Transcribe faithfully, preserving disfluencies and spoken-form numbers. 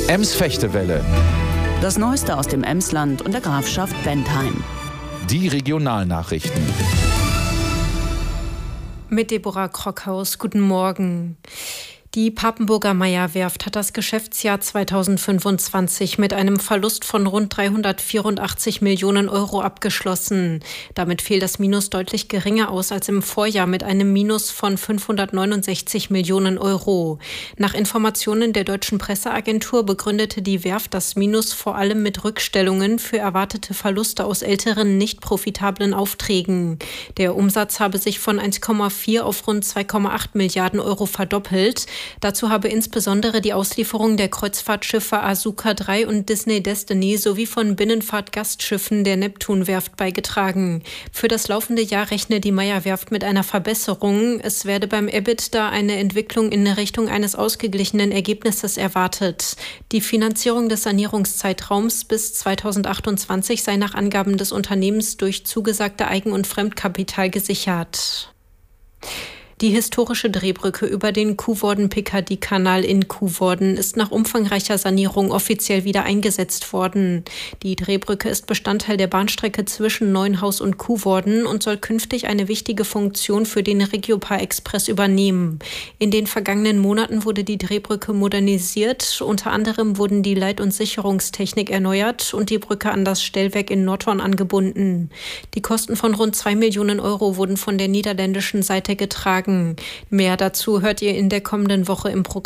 Ems-Fechtewelle. Das Neueste aus dem Emsland und der Grafschaft Bentheim. Die Regionalnachrichten. Mit Deborah Krockhaus. Guten Morgen. Die Papenburger Meyer-Werft hat das Geschäftsjahr zweitausendfünfundzwanzig mit einem Verlust von rund dreihundertvierundachtzig Millionen Euro abgeschlossen. Damit fiel das Minus deutlich geringer aus als im Vorjahr mit einem Minus von fünfhundertneunundsechzig Millionen Euro. Nach Informationen der deutschen Presseagentur begründete die Werft das Minus vor allem mit Rückstellungen für erwartete Verluste aus älteren, nicht profitablen Aufträgen. Der Umsatz habe sich von eins Komma vier auf rund zwei Komma acht Milliarden Euro verdoppelt. Dazu habe insbesondere die Auslieferung der Kreuzfahrtschiffe Asuka drei und Disney Destiny sowie von Binnenfahrtgastschiffen der Neptunwerft beigetragen. Für das laufende Jahr rechne die Meyer-Werft mit einer Verbesserung. Es werde beim EBITDA eine Entwicklung in Richtung eines ausgeglichenen Ergebnisses erwartet. Die Finanzierung des Sanierungszeitraums bis zweitausendachtundzwanzig sei nach Angaben des Unternehmens durch zugesagte Eigen- und Fremdkapital gesichert. Die historische Drehbrücke über den Kuhvorden-Picardy-Kanal in Kuhvorden ist nach umfangreicher Sanierung offiziell wieder eingesetzt worden. Die Drehbrücke ist Bestandteil der Bahnstrecke zwischen Neuenhaus und Kuhvorden und soll künftig eine wichtige Funktion für den Regiopar-Express übernehmen. In den vergangenen Monaten wurde die Drehbrücke modernisiert. Unter anderem wurden die Leit- und Sicherungstechnik erneuert und die Brücke an das Stellwerk in Nordhorn angebunden. Die Kosten von rund zwei Millionen Euro wurden von der niederländischen Seite getragen. Mehr dazu hört ihr in der kommenden Woche im Programm.